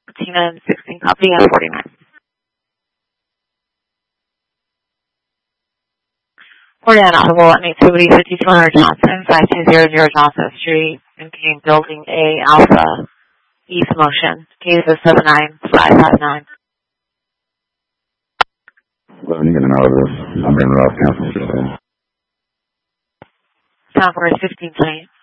Tina and 16 copy at 49. 49 audible at activity 5200 Johnson, 5200 Johnson Street, indicating building A Alpha, East Motion, case of 79559. Well, you get an out of this. I'm in Ross Council. Sound for 15 planes.